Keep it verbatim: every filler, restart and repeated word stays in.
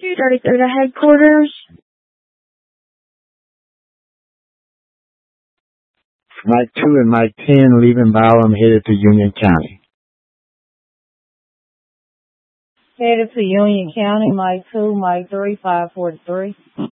thirty-three to headquarters. Mike two and Mike ten leaving Bowlam headed to Union County. Headed to Union County, Mike two, Mike three, five forty-three.